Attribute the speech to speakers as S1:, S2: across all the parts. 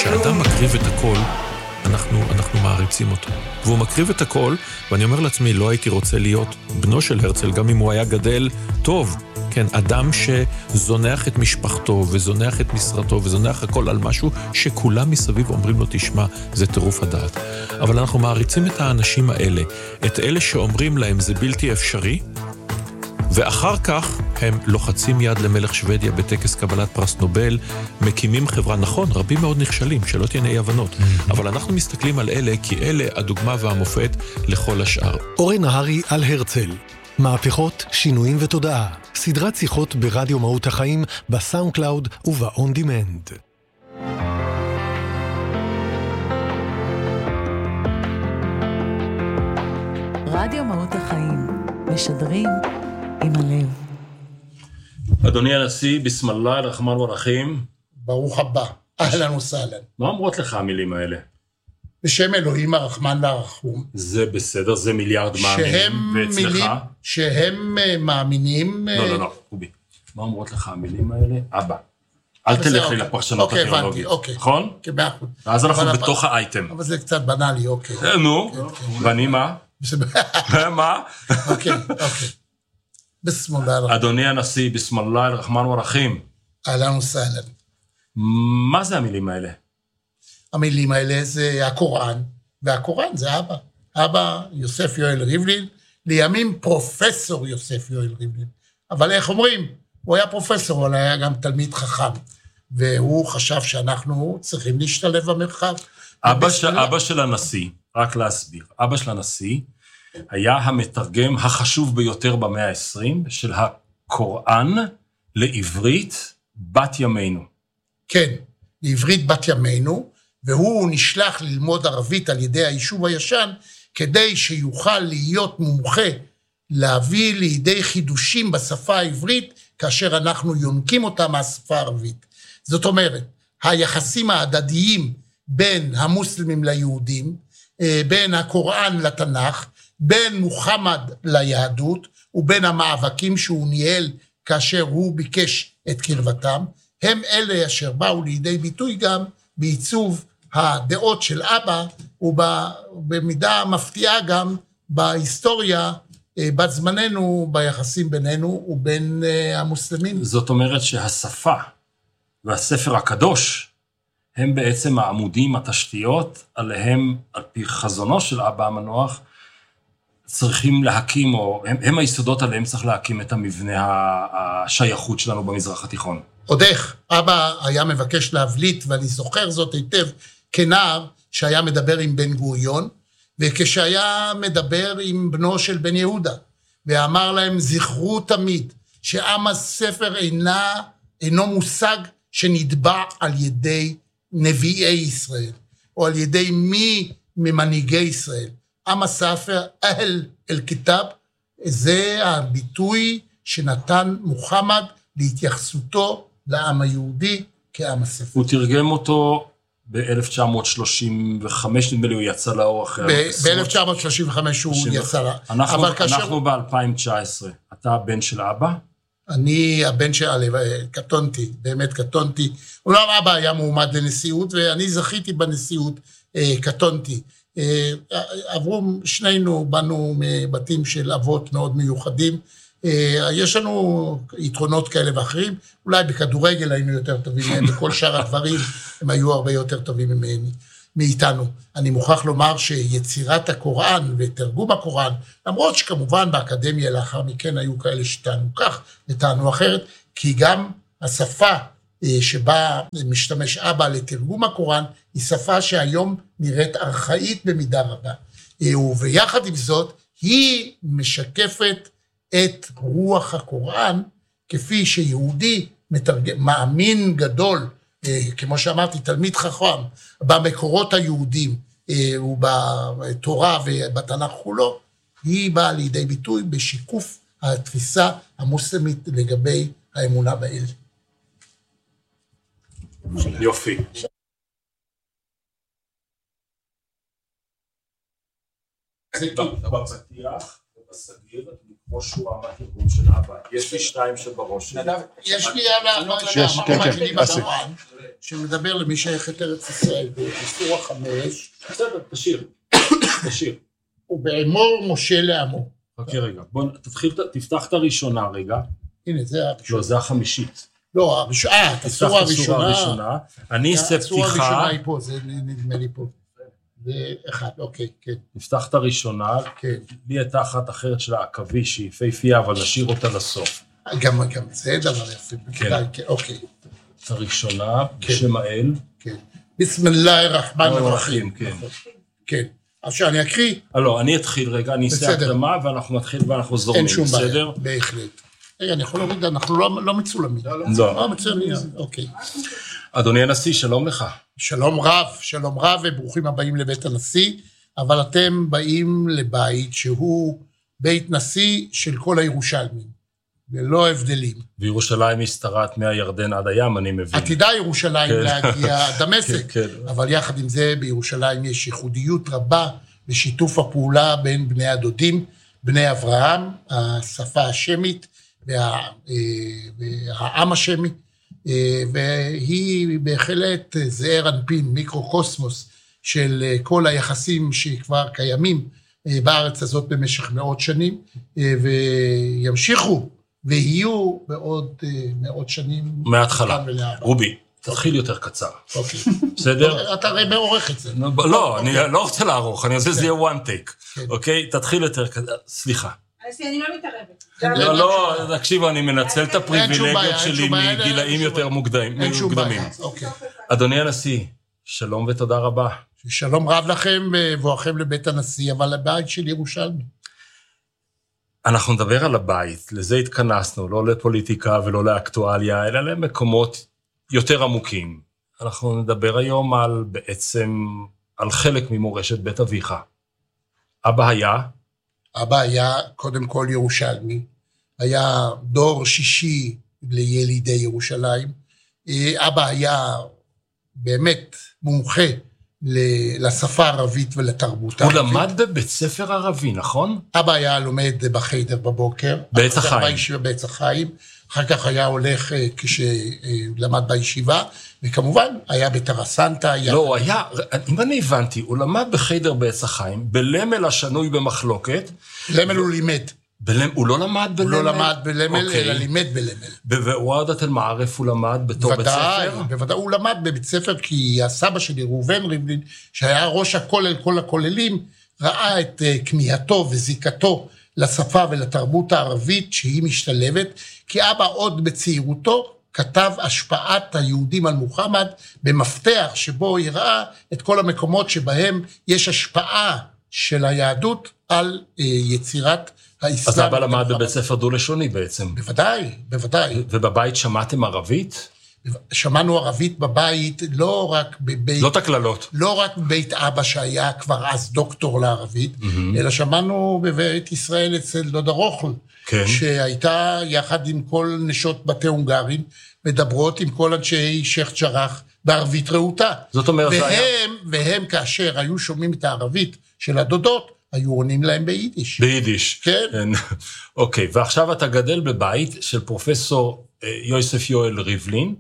S1: כשאדם מקריב את הכל, אנחנו מעריצים אותו. והוא מקריב את הכל, ואני אומר לעצמי, לא הייתי רוצה להיות בנו של הרצל, גם אם הוא היה גדל טוב. כן, אדם שזונח את משפחתו, וזונח את משרתו, וזונח הכל על משהו שכולם מסביב אומרים לו, תשמע, זה טירוף הדעת. אבל אנחנו מעריצים את האנשים האלה, את אלה שאומרים להם, זה בלתי אפשרי, ואחר כך הם לוחצים יד למלך שוודיה בטקס קבלת פרס נובל, מקימים חברה, נכון, רבים מאוד נכשלים, שלא תהיה אי הבנות, אבל אנחנו מסתכלים על אלה, כי אלה הדוגמה והמופת לכל השאר.
S2: אורן נהרי על הרצל, מהפכות, שינויים ותודעה, סדרת שיחות ברדיו מהות החיים, בסאונד קלאוד ובאון דימנד.
S3: רדיו מהות החיים, משדרים עם הלב.
S4: אדוני הנשיא, בסמללה הרחמן ורחים.
S5: ברוך הבא, אהלן וסהלן.
S4: מה אומרות לך המילים האלה?
S5: בשם אלוהים הרחמן והרחום.
S4: זה בסדר, זה מיליארד מאמינים. ואצלך?
S5: שהם מאמינים...
S4: לא, קובי. מה אומרות לך המילים האלה? אבא. אל תלך לי לפרשנות התיאולוגית. נכון?
S5: אוקיי, באחוד.
S4: ואז אנחנו בתוך האייטם.
S5: אבל זה קצת בנאלי, אוקיי.
S4: נו, ואני מה? מה?
S5: אוקיי. בסמללה הרחמן.
S4: אדוני הנשיא, בסמללה הרחמן ורחים.
S5: אהלן וסהלן.
S4: מה זה המילים האלה?
S5: המילים האלה זה הקוראן, והקוראן זה אבא. אבא יוסף יואל ריבלין, לימים פרופסור יוסף יואל ריבלין. אבל איך אומרים? הוא היה פרופסור, אבל היה גם תלמיד חכם. והוא חשב שאנחנו צריכים להשתלב במרחב.
S4: אבא של הנשיא, רק להסביר, אבא של הנשיא היה המתרגם החשוב ביותר במאה ה-20 של הקוראן לעברית בת ימינו.
S5: כן, לעברית בת ימינו, והוא נשלח ללמוד ערבית על ידי היישוב הישן, כדי שיוכל להיות מומחה, להביא לידי חידושים בשפה העברית, כאשר אנחנו יונקים אותה מהשפה הערבית. זאת אומרת, היחסים ההדדיים בין המוסלמים ליהודים, בין הקוראן לתנ"ך, בין מוחמד ליהדות, ובין המאבקים שהוא ניהל כאשר הוא ביקש את קרבתם, הם אלה אשר באו לידי ביטוי גם בעיצוב הדעות של אבא, ובמידה מפתיעה גם בהיסטוריה בת זמננו, ביחסים בינינו ובין המוסלמים.
S4: זאת אומרת שהשפה והספר הקדוש, הם בעצם העמודים, התשתיות, עליהם, על פי חזונו של אבא המנוח, צריכים להקים, או הם היסודות עליהם צריך להקים את המבנה השייכות שלנו במזרח התיכון.
S5: עוד איך, אבא היה מבקש להבליט, ואני זוכר זאת היטב, כנער שהיה מדבר עם בן גוריון, וכשהיה מדבר עם בנו של בן יהודה, ואמר להם, זכרו תמיד, שעם הספר אינו מושג שנדבע על ידי נביאי ישראל, או על ידי מי ממנהיגי ישראל. עם הספר, אל כתב, זה הביטוי שנתן מוחמד להתייחסותו לעם היהודי כעם הספר.
S4: הוא תרגם אותו ב-1935, נדמה לי הוא יצא לאור אחרי...
S5: ב-1935 הוא יצא לאור.
S4: אנחנו ב-2019, אתה הבן של אבא?
S5: אני הבן של קטונתי, באמת קטונתי. אולי אבא היה מועמד לנשיאות, ואני זכיתי בנשיאות, קטונתי. עברו שנינו, באנו מבתים של אבות מאוד מיוחדים, יש לנו יתרונות כאלה ואחרים, אולי בכדורגל היינו יותר טובים מהם, בכל שאר הדברים הם היו הרבה יותר טובים מאיתנו. אני מוכרח לומר שיצירת הקוראן ותרגום הקוראן, למרות שכמובן באקדמיה לאחר מכן היו כאלה שטענו כך וטענו אחרת, כי גם השפה שבה משתמש אבא לתרגום הקוראן, היא שפה שהיום נראית ארכאית במידה רבה. ויחד עם זאת, היא משקפת את רוח הקוראן, כפי שיהודי מאמין גדול, כמו שאמרתי, תלמיד חכם, במקורות היהודים ובתורה ובתנ"ך כולו, היא באה לידי ביטוי בשיקוף התפיסה המוסלמית לגבי האמונה באל.
S4: יופי. בפתיח ובסגיר כמו שהוא המתרגום של אבא. יש לי 2 שבראש.
S5: יש לי המתרגמים בדורן, שמדבר למי שייכת ארץ ישראל, בסורה 5.
S4: בסדר, תשאיר.
S5: ובאמור משה לעמו.
S4: חכה רגע, בוא תפתח את הראשונה רגע.
S5: הנה, זה הראשונה.
S4: לא, זה החמישית.
S5: לא, הסורה הראשונה.
S4: אני אעשה
S5: הסורה
S4: פתיחה.
S5: הראשונה היא פה, זה נדמה לי פה. זה אחד, אוקיי, כן.
S4: נפתח את הראשונה,
S5: כן.
S4: לי הייתה אחת אחרת של העכביש, שהיא יפהפייה, אבל נשאיר אותה לסוף.
S5: גם זה דבר יפה.
S4: כן.
S5: אוקיי.
S4: את הראשונה, בשם האל.
S5: כן. בסמילlah הרחמן הרחים.
S4: כן.
S5: כן. עכשיו אני אקריא.
S4: לא, אני אתחיל רגע, אני אעשה הקדמה, ואנחנו נתחיל ואנחנו זורמים,
S5: בסדר? אין שום בעיה,
S4: בסדר?
S5: בהחלט. רגע, אני יכול להוריד, אנחנו לא מצולמים.
S4: לא.
S5: מצולמים, אוקיי.
S4: אדוני הנשיא, שלום לך.
S5: שלום רב וברוכים הבאים לבית הנשיא, אבל אתם באים לבית שהוא בית נשיא של כל הירושלמים, ללא הבדלים.
S4: וירושלים משתרעת מהירדן עד הים, אני מבין.
S5: עתידה ירושלים להגיע דמשק,
S4: כן.
S5: אבל יחד עם זה בירושלים יש ייחודיות רבה בשיתוף הפעולה בין בני הדודים, בני אברהם, השפה השמית והעם השמי, והיא בהחלט זעיר אנפין, מיקרוקוסמוס של כל היחסים שכבר קיימים בארץ הזאת במשך מאות שנים, וימשיכו ויהיו בעוד מאות שנים.
S4: מההתחלה. רובי, תתחיל יותר קצר.
S5: אוקיי.
S4: בסדר?
S5: אתה הרי מעורך את זה.
S4: לא, אני לא רוצה לערוך, אני רוצה שזה יהיה one take. אוקיי? תתחיל יותר קצר. סליחה.
S6: אני לא מתערבת.
S4: לא, תקשיבו, אני מנצל את הפריבילגיות שלי מגילאים יותר מוקדמים.
S5: אין שום בעיה, אוקיי.
S4: אדוני הנשיא, שלום ותודה רבה.
S5: שלום רב לכם ובואכם לבית הנשיא, אבל לבית של ירושלמי.
S4: אנחנו נדבר על הבית, לזה התכנסנו, לא לפוליטיקה ולא לאקטואליה, אלא למקומות יותר עמוקים. אנחנו נדבר היום על חלק ממורשת בית אביך.
S5: אבא היה קודם כל ירושלמי, היה דור שישי לילידי ירושלים, אבא היה באמת מומחה לשפה הערבית ולתרבות הערבית.
S4: הוא למד בבית ספר ערבי, נכון?
S5: אבא היה לומד בחיידר בבוקר.
S4: בעץ החיים.
S5: בעץ החיים, אחר כך היה הולך כשלמד בישיבה, וכמובן היה בתרסנטה.
S4: לא, הוא היה, אם אני הבנתי, הוא למד בחיידר בעץ החיים, בלמל השנוי במחלוקת.
S5: למל הוא לימד.
S4: הוא לא למד בלמל?
S5: הוא לא למד בלמל, אלא לימד בלמל.
S4: בוועדת אל-מערף הוא למד בתור בית ספר?
S5: בוודאי, הוא למד בבית ספר, כי הסבא שלי, ראובן ריבלין, שהיה ראש הכולל, כל הכוללים, ראה את כמיהתו וזיקתו לשפה ולתרבות הערבית שהיא משתלבת, כי אבא עוד בצעירותו כתב השפעת היהודים על מוחמד, במפתח שבו הראה את כל המקומות שבהם יש השפעה של היהדות על יצירת האסלאם.
S4: אז אבא למד בבית ספר דו-לשוני בעצם.
S5: בוודאי.
S4: ובבית שמעתם ערבית?
S5: שמענו ערבית בבית, לא רק בבית...
S4: לא תקללות.
S5: לא רק בבית אבא שהיה כבר אז דוקטור לערבית, אלא שמענו בבית ישראל אצל דודה רוחל,
S4: כן.
S5: שהייתה יחד עם כל נשות בתי הונגרים, מדברות עם כל אנשי שייח' ג'ראח בערבית רהוטה.
S4: זאת אומרת,
S5: והם כאשר היו שומעים את הערבית של הדודות, היו עונים להם ביידיש.
S4: ביידיש.
S5: כן.
S4: אוקיי, ועכשיו אתה גדל בבית של פרופסור יוסף יואל ריבלין,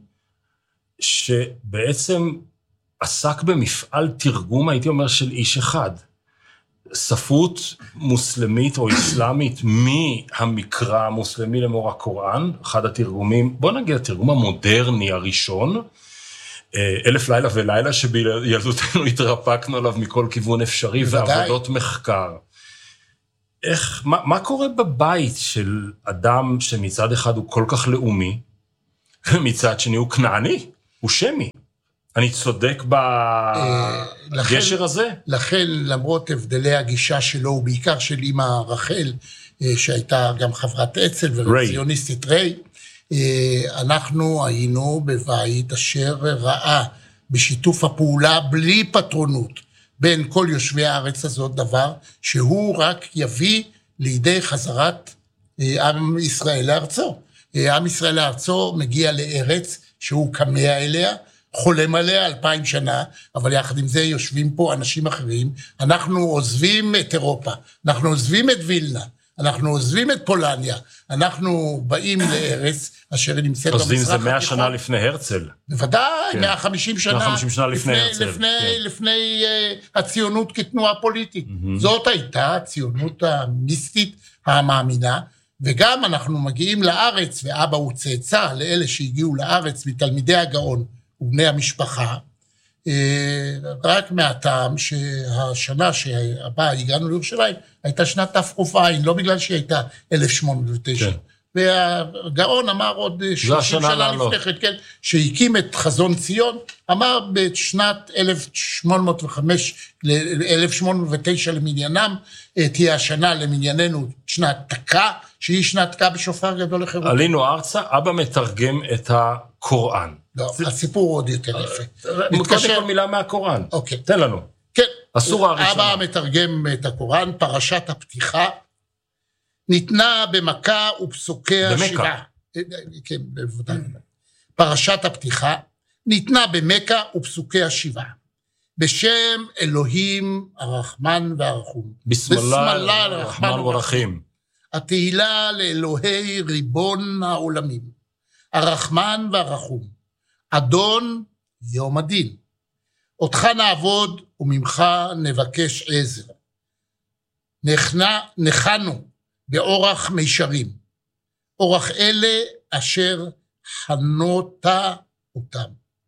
S4: שבעצם עסק במפעל תרגום, הייתי אומר, של איש אחד. ספרות מוסלמית או אסלאמית מהמקרא המוסלמי למור הקוראן, אחד התרגומים, בוא נגיד התרגום המודרני הראשון, 1000 לילה ולילה שבילדותנו התרפקנו עליו מכל כיוון אפשרי, ועבודות מחקר. מה קורה בבית של אדם שמצד אחד הוא כל כך לאומי, ומצד שני הוא כנעני, הוא שמי? אני צודק בגשר הזה?
S5: לכן, למרות הבדלי הגישה שלו, ובעיקר של אמא רחל, שהייתה גם חברת אצ"ל ורציוניסטית ריי, אנחנו היינו בבית אשר ראה בשיתוף הפעולה בלי פטרונות בין כל יושבי הארץ הזאת דבר שהוא רק יביא לידי חזרת עם ישראל לארצו. עם ישראל לארצו מגיע לארץ שהוא כמאה אליה, חולם עליה 2000 שנה, אבל יחד עם זה יושבים פה אנשים אחרים, אנחנו עוזבים את אירופה, אנחנו עוזבים את וילנה, אנחנו עוזבים את פולניה, אנחנו באים לארץ אשר נמצאת במזרח
S4: עוזבים זה 100
S5: התיכון.
S4: שנה לפני הרצל.
S5: בוודאי,
S4: כן.
S5: 150 שנה.
S4: 150 שנה לפני הרצל.
S5: לפני הציונות כתנועה פוליטית. זאת הייתה הציונות המיסטית המאמינה, וגם אנחנו מגיעים לארץ, ואבא הוא צאצא לאלה שהגיעו לארץ מתלמידי הגאון ובני המשפחה, רק מהטעם שהשנה שהבאה הגענו לירושלים, הייתה שנת תק"ע, לא בגלל שהיא הייתה 1809. כן. והגאון אמר עוד 30 שנה לפני כן, שהקים את חזון ציון, אמר בשנת 1809 למניינם, תהיה השנה למנייננו שנת תק"ע, שהיא שנת תק"ע בשופר גדול לחירות.
S4: עלינו ארצה, אבא מתרגם את הקוראן.
S5: לא, הסיפור עוד יותר יפה.
S4: קודם כל מילה מהקוראן.
S5: אוקיי.
S4: תן לנו.
S5: כן.
S4: הסורה הראשונה.
S5: אבא מתרגם את הקוראן, פרשת הפתיחה, ניתנה במכה ופסוקיה שבעה. כן, בוודאי. פרשת הפתיחה, ניתנה במכה ופסוקיה שבעה. בשם אלוהים הרחמן והרחום.
S4: בסמללה הרחמן והרחים.
S5: התהילה לאלוהי ריבון העולמים. הרחמן והרחום. אדון יום הדין. אותך נעבוד וממך נבקש עזר. נחנו באורח מישרים. אורח אלה אשר חנותה אותם.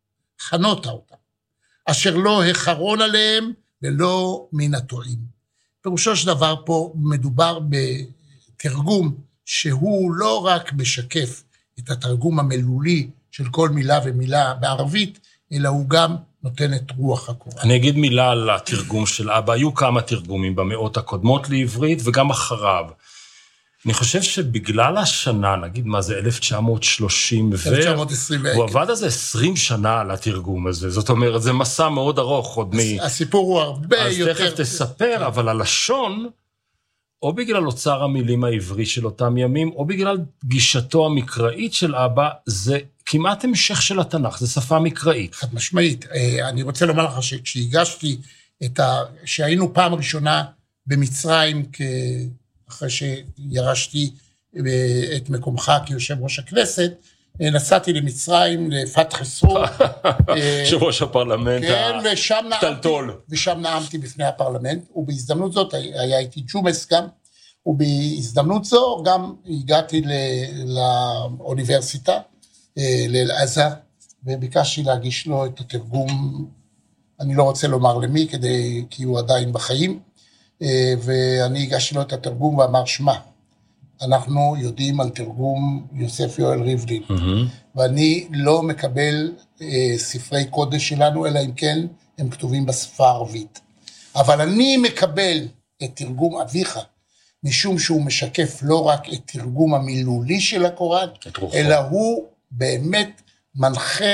S5: אשר לא החרון עליהם ולא מן הטועים. פירושו של דבר פה מדובר בתרגום שהוא לא רק משקף את התרגום המילולי של כל מילה ומילה בערבית, אלא הוא גם נותן את רוח הקוראן.
S4: אני אגיד מילה על התרגום של אבא. היו כמה תרגומים במאות הקודמות לעברית וגם אחריו. אני חושב שבגלל השנה, נגיד מה זה 1930,
S5: 1920,
S4: הוא עבד על זה 20 שנה על התרגום הזה. זאת אומרת, זה מסע מאוד ארוך עוד
S5: הסיפור הוא הרבה יותר...
S4: אז תכף תספר, אבל הלשון, או בגלל אוצר המילים העברי של אותם ימים, או בגלל גישתו המקראית של אבא, זה כמעט המשך של התנ"ך, זה שפה מקראית.
S5: חד משמעית. אני רוצה לומר לך שכשהגשתי שהיינו פעם ראשונה במצרים, אחרי שירשתי את מקומך כיושב ראש הכנסת, נסעתי למצרים, לפתח סור.
S4: יושב ראש הפרלמנט
S5: הטלטול. ושם נאמתי בפני הפרלמנט, ובהזדמנות זאת, היה איתי ג'ומס גם, ובהזדמנות זו גם הגעתי לאוניברסיטה, לאל-עזר, וביקשתי להגיש לו את התרגום, אני לא רוצה לומר למי, כי הוא עדיין בחיים, ואני הגשתי לו את התרגום ואמר, שמע, אנחנו יודעים על תרגום יוסף יואל ריבלין, ואני לא מקבל ספרי קודש שלנו, אלא אם כן הם כתובים בשפה הערבית. אבל אני מקבל את תרגום אביך, משום שהוא משקף לא רק את תרגום המילולי של הקוראן, אלא הוא באמת מנחה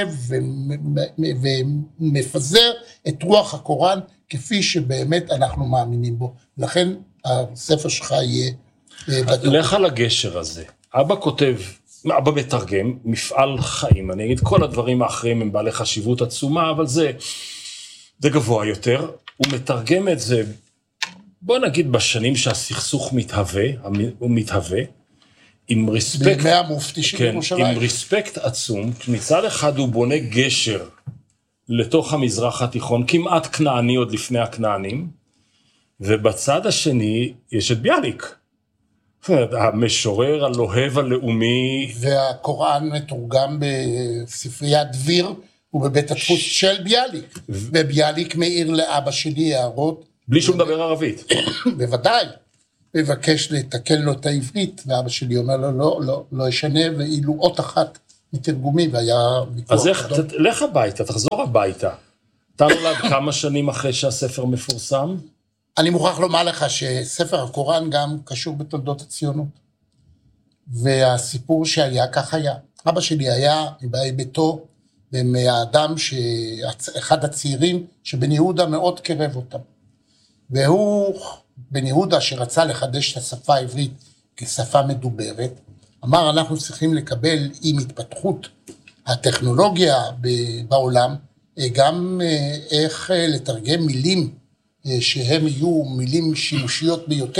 S5: ומפזר את רוח הקוראן, כפי שבאמת אנחנו מאמינים בו. לכן הספר שלך יהיה בדור.
S4: לך על הגשר הזה. אבא כותב, אבא מתרגם, מפעל חיים. אני אגיד, כל הדברים האחרים הם בעלי חשיבות עצומה, אבל זה גבוה יותר. הוא מתרגם את זה, בוא נגיד בשנים שהסכסוך מתהווה, עם רספקט,
S5: בימי המופתי של ירושלים.
S4: עם רספקט עצום, מצד אחד הוא בונה גשר לתוך המזרח התיכון, כמעט כנעני עוד לפני הכנענים, ובצד השני יש את ביאליק, המשורר הלוהב הלאומי.
S5: והקוראן מתורגם בספריית דביר, ובבית הדפוס של ביאליק, וביאליק מאיר לאבא שלי הערות.
S4: בלי שהוא מדבר ערבית.
S5: בוודאי. מבקש לתקן לו את העברית, ואבא שלי אומר לו, לא ישנה, ואילו אות אחת מתרגומי, והיה ויכוח.
S4: אז לך הביתה, תחזור הביתה. אתה נולד כמה שנים אחרי שהספר מפורסם?
S5: אני מוכרח לומר לך שספר הקוראן גם קשור בתולדות הציונות. והסיפור שהיה, כך היה. אבא שלי היה מבאי ביתו, ומהאדם אחד הצעירים שבן יהודה מאוד קרב אותם. והוא, בן יהודה שרצה לחדש את השפה העברית כשפה מדוברת, אמר אנחנו צריכים לקבל עם התפתחות הטכנולוגיה בעולם, גם איך לתרגם מילים שהם יהיו מילים שימושיות ביותר.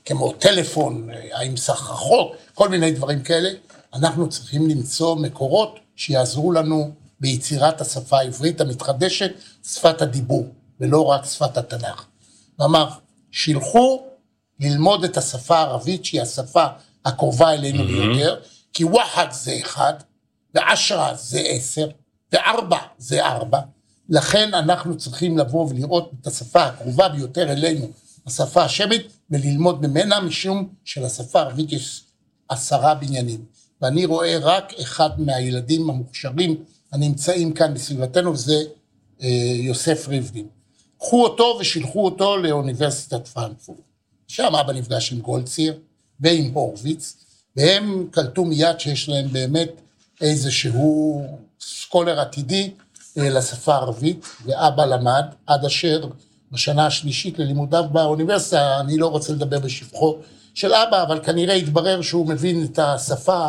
S5: כמו טלפון, האם סחרחוק, כל מיני דברים כאלה, אנחנו צריכים למצוא מקורות שיעזרו לנו ביצירת השפה העברית המתחדשת, שפת הדיבור, ולא רק שפת התנ"ך. ואמר, שילחו ללמוד את השפה הערבית, שהיא השפה הקרובה אלינו ביותר, כי וחד זה 1, ועשרה זה 10, ו4 זה 4, לכן אנחנו צריכים לבוא ולראות את השפה הקרובה ביותר אלינו, השפה השמית, וללמוד ממנה, משום שלשפה הערבית יש 10 בניינים. ואני רואה רק אחד מהילדים המוכשרים הנמצאים כאן בסביבתנו, וזה יוסף ריבלין. קחו אותו ושילחו אותו לאוניברסיטת פרנקפורט. שם אבא נפגש עם גולדציר ועם הורוביץ, והם קלטו מיד שיש להם באמת איזשהו סקולר עתידי לשפה הערבית, ואבא למד עד אשר בשנה השלישית ללימודיו באוניברסיטה, אני לא רוצה לדבר בשבחו של אבא, אבל כנראה התברר שהוא מבין את השפה,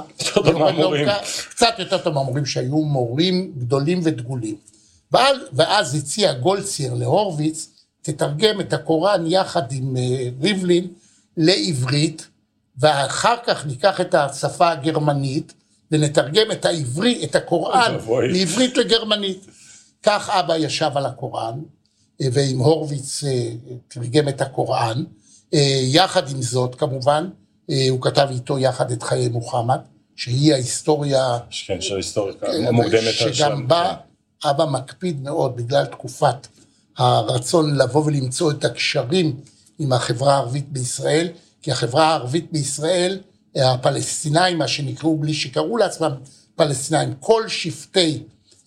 S5: קצת יותר טוב מהמורים שהיו מורים גדולים ודגולים. ואז הציע גולדציר להורוביץ, תתרגם את הקוראן יחד עם ריבלין לעברית, ואחר כך ניקח את השפה הגרמנית, ונתרגם את הקוראן מעברית לגרמנית. כך אבא ישב על הקוראן, ועם הורוביץ תרגם את הקוראן, יחד עם זאת כמובן, הוא כתב איתו יחד את חיי מוחמד, שהיא ההיסטוריה,
S4: כן, של ההיסטוריה המוקדמת,
S5: שגם בה אבא מקפיד מאוד בגלל תקופת הרצון לבוא ולמצוא את הקשרים עם החברה הערבית בישראל, כי החברה הערבית בישראל, הפלסטינאים, מה שנקראו בלי שקראו לעצמם פלסטינאים, כל שבטי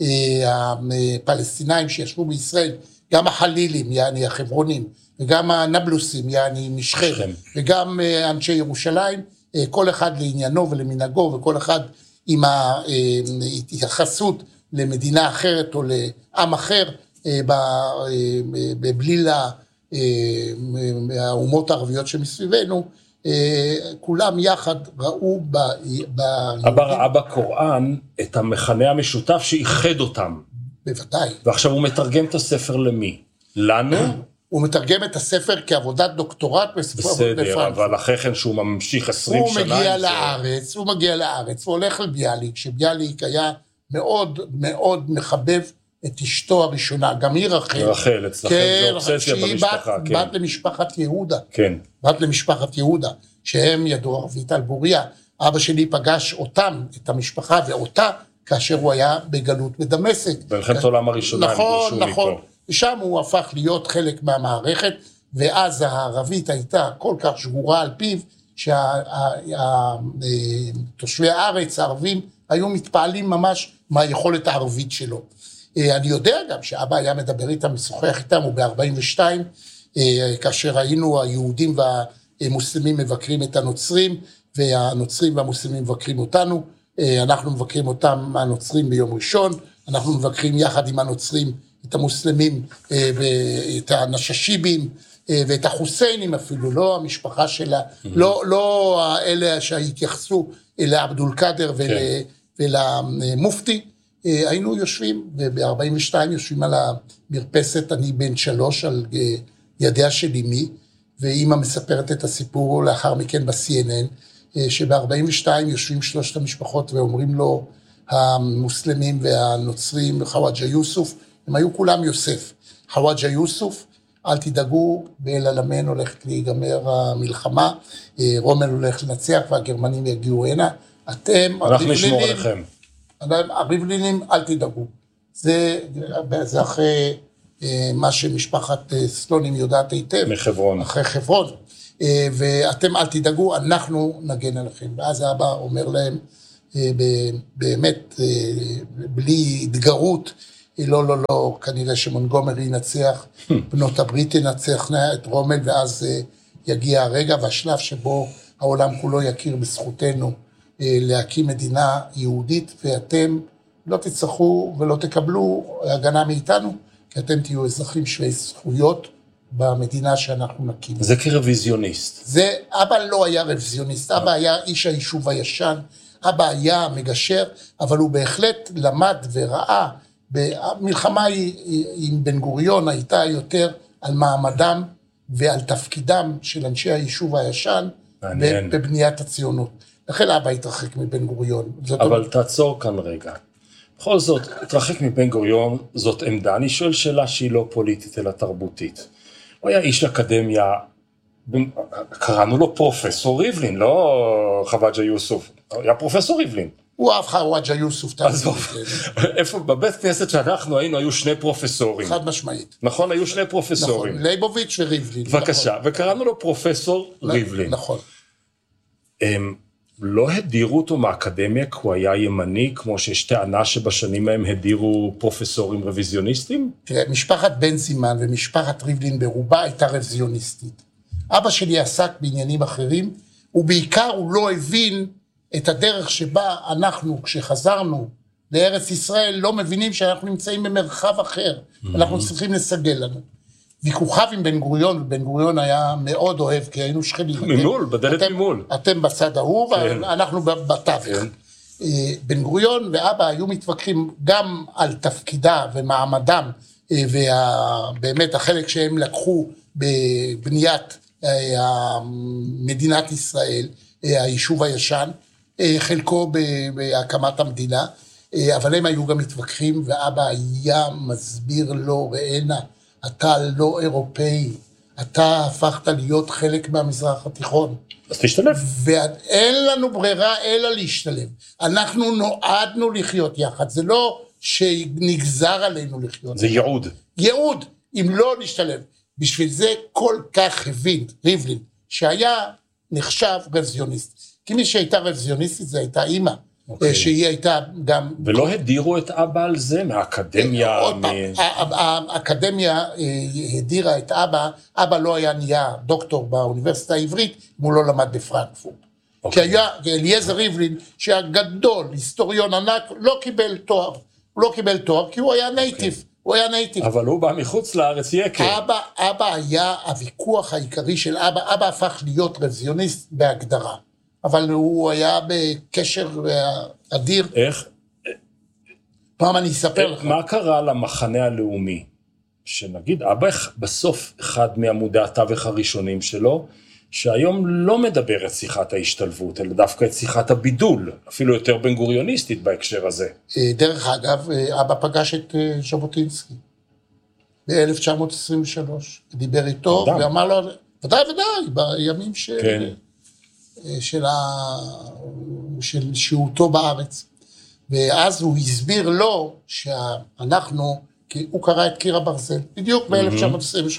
S5: הפלסטינאים שישבו בישראל, גם החלילים, יעני החברונים, וגם הנבלוסים, יעני משכם, וגם אנשי ירושלים, כל אחד לעניינו ולמנהגו, וכל אחד עם ההתייחסות למדינה אחרת או לעם אחר, בבליל האומות הערביות שמסביבנו, כולם יחד ראו
S4: אבא ראה בקוראן את המכנה המשותף שאיחד אותם.
S5: בוודאי.
S4: ועכשיו הוא מתרגם את הספר למי? לנו?
S5: הוא מתרגם את הספר כעבודת דוקטורט
S4: בסדר, אבל אחרי כן שהוא ממשיך 20 שנה.
S5: הוא מגיע לארץ, הוא הולך לביאליק, שביאליק היה מאוד מאוד מחבב את אשתו הראשונה, גם היא
S4: רחל, אצלכם זה אובססיה במשפחה,
S5: כן. בת למשפחת יהודה.
S4: כן.
S5: בת למשפחת יהודה, שהם ידעו ערבית על בוריה. אבא שלי פגש אותם, את המשפחה ואותה, כאשר הוא היה בגלות בדמשק.
S4: במלחמת העולם הראשונה.
S5: נכון. ושם הוא הפך להיות חלק מהמערכת, ואז הערבית הייתה כל כך שגורה על פיו, שתושבי הארץ הערבים היו מתפעלים ממש מהיכולת הערבית שלו. אני יודע גם שאבא היה מדבר איתם, משוחח איתם, הוא ב-42, כאשר היינו היהודים והמוסלמים מבקרים את הנוצרים, והנוצרים והמוסלמים מבקרים אותנו, אנחנו מבקרים אותם הנוצרים ביום ראשון, אנחנו מבקרים יחד עם הנוצרים את המוסלמים ואת הנששיבים ואת החוסיינים אפילו, לא המשפחה שלה, לא אלה שהתייחסו לעבדול קאדר ולמופתי, היינו יושבים, וב-42 יושבים על המרפסת, אני בן 3 על ידיה של אמי, ואמא מספרת את הסיפור לאחר מכן ב-CNN, שב-42 יושבים 3 המשפחות ואומרים לו, המוסלמים והנוצרים, חוואג'ה יוסוף, הם היו כולם יוסף. חוואג'ה יוסוף, אל תדאגו, באל-עלמיין הולכת להיגמר המלחמה, רומל הולך לנצח והגרמנים יגיעו הנה, אתם,
S4: אנחנו נשמור עליכם.
S5: הריבלינים, אל תדאגו. זה אחרי מה שמשפחת סלונים יודעת היטב.
S4: מחברון.
S5: אחרי חברון. ואתם אל תדאגו, אנחנו נגן עליכם. ואז האבא אומר להם, באמת, בלי התגרות, לא, כנראה שמונגומרי ינצח, בנות הברית ינצח את רומל, ואז יגיע הרגע והשלב שבו העולם כולו יכיר בזכותנו להקים מדינה יהודית, ואתם לא תצטרכו ולא תקבלו הגנה מאיתנו, כי אתם תהיו אזרחים שווי זכויות במדינה שאנחנו נקים.
S4: זה כרוויזיוניסט.
S5: אבא לא היה רוויזיוניסט, אבא היה איש היישוב הישן, אבא היה מגשר, אבל הוא בהחלט למד וראה, המלחמה עם בן גוריון הייתה יותר על מעמדם ועל תפקידם של אנשי היישוב הישן בבניית הציונות. לכן אבא התרחק מבן גוריון.
S4: אבל תעצור כאן רגע. בכל זאת, התרחק מבן גוריון, זאת עמדה. אני שואל שאלה שהיא לא פוליטית, אלא תרבותית. הוא היה איש אקדמיה, קראנו לו פרופסור ריבלין, לא חוואג'ה יוסוף, היה פרופסור ריבלין.
S5: הוא אהב חוואג'ה יוסוף.
S4: איפה, בבית כנסת שאנחנו היינו, היו שני פרופסורים.
S5: חד משמעית.
S4: נכון, היו שני פרופסורים.
S5: נכון, ליבוביץ' וריבלין.
S4: בבקשה, וקראנו לו פרופסור ריבלין.
S5: נכון.
S4: לא הדירו אותו מהאקדמיה, כי הוא היה ימני, כמו שיש טענה שבשנים מהם הדירו פרופסורים רוויזיוניסטים?
S5: תראה, משפחת בן זימן ומשפחת ריבלין ברובה הייתה רוויזיוניסטית. אבא שלי עסק בעניינים אחרים, ובעיקר הוא לא הבין את הדרך שבה אנחנו, כשחזרנו לארץ ישראל, לא מבינים שאנחנו נמצאים במרחב אחר. אנחנו צריכים לסגל לנו. ויכוחיו עם בן גוריון, ובן גוריון היה מאוד אוהב, כי היינו שכנים.
S4: ממול, בדלת ממול.
S5: אתם בצד ההוא, ואנחנו בתווך. בן גוריון ואבא היו מתווכחים גם על תפקידה ומעמדם, ובאמת החלק שהם לקחו בבניית מדינת ישראל, היישוב הישן, חלקו בהקמת המדינה, אבל הם היו גם מתווכחים, ואבא היה מסביר לו, ראינה, אתה לא אירופאי, אתה הפכת להיות חלק מהמזרח התיכון.
S4: אז תשתלב.
S5: ואין לנו ברירה אלא להשתלב. אנחנו נועדנו לחיות יחד, זה לא שנגזר עלינו לחיות.
S4: זה ייעוד.
S5: ייעוד, אם לא נשתלב. בשביל זה כל כך הבין ריבלין, שהיה נחשב רוויזיוניסט. כי מי שהייתה רוויזיוניסטית זה הייתה אימא. שהיא הייתה גם...
S4: ולא הדירו את אבא על זה מהאקדמיה?
S5: עוד פעם, האקדמיה הדירה את אבא, אבא לא היה נהיה דוקטור באוניברסיטה העברית, אם הוא לא למד בפרנקפורט. כי היה אליעזר ריבלין, שהיה גדול, היסטוריון ענק, לא קיבל תואר. הוא לא קיבל תואר כי הוא היה נייטיב. הוא היה נייטיב.
S4: אבל הוא בא מחוץ לארץ יקר.
S5: אבא היה הוויכוח העיקרי של אבא, אבא הפך להיות רוויזיוניסט בהגדרה. אבל הוא היה בקשר אדיר.
S4: איך?
S5: פעם אני אספר לך.
S4: מה קרה למחנה הלאומי? שנגיד, אבא בסוף אחד מעמודי התווך הראשונים שלו, שהיום לא מדבר את שיחת ההשתלבות, אלא דווקא את שיחת הבידול, אפילו יותר בן גוריוניסטית בהקשר הזה.
S5: דרך אגב, אבא פגש את ז'בוטינסקי ב-1923, דיבר איתו ואמר לו, ודאי, בימים של שהותו בארץ. ואז הוא הסביר לו שאנחנו, כי הוא קרא את קיר הברזל, בדיוק ב-1923,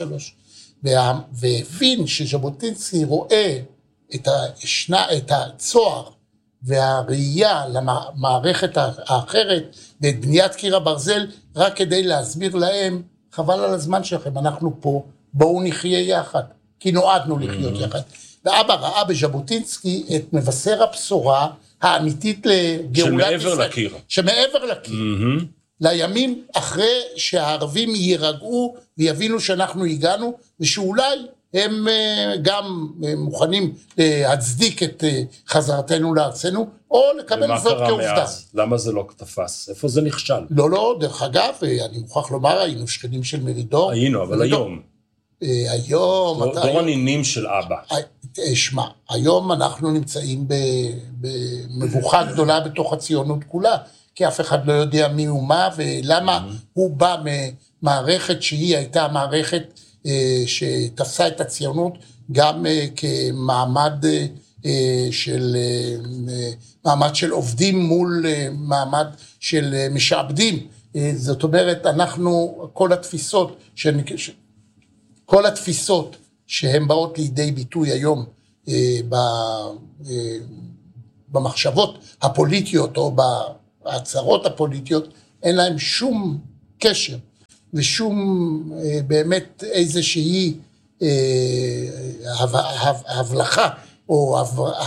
S5: והבין שז'בוטינסקי רואה את הצוהר והראייה למערכת האחרת ואת בניית קיר הברזל, רק כדי להסביר להם, חבל על הזמן שלכם, אנחנו פה, בואו נחיה יחד, כי נועדנו לחיות יחד. ואבא ראה בז'בוטינסקי את מבשר הבשורה האמיתית לגאולת ישראל.
S4: שמעבר לקיר.
S5: שמעבר לקיר. לימים אחרי שהערבים יירגעו ויבינו שאנחנו הגענו, ושאולי הם גם מוכנים להצדיק את חזרתנו לארצנו, או לקבל זאת כעובדה.
S4: למה זה לא תפס? איפה זה נכשל?
S5: לא, דרך אגב, אני מוכרח לומר, היינו שכנים של מרידור.
S4: היינו, אבל היום.
S5: היום...
S4: דור הנינים של אבא.
S5: שמע, היום אנחנו נמצאים במבוכה גדולה בתוך הציונות כולה, כי אף אחד לא יודע מי הוא מה, ולמה הוא בא ממערכת שהיא הייתה מערכת שתפסה את הציונות, גם כמעמד של עובדים מול מעמד של משעבדים. זאת אומרת, אנחנו, כל התפיסות שהן באות לידי ביטוי היום במחשבות הפוליטיות או בהצהרות הפוליטיות, אין להן שום קשר ושום באמת איזושהי הבלחה או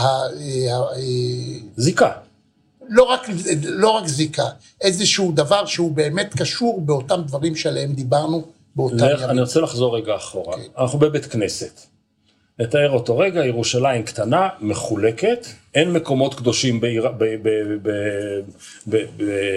S4: זיקה.
S5: לא רק זיקה, איזשהו דבר שהוא באמת קשור באותם דברים שעליהם דיברנו באותם ימים.
S4: אני רוצה לחזור רגע אחורה. אנחנו בבית כנסת. נתאר אותו רגע, ירושלים קטנה, מחולקת, אין מקומות קדושים